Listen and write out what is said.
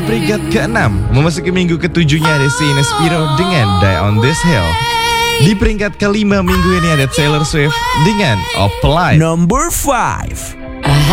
peringkat ke-6, memasuki minggu ke-7-nya ada Sina Spiro dengan Die on This Hill. Di peringkat ke-5 minggu ini ada Taylor Swift dengan Opalite. Number 5.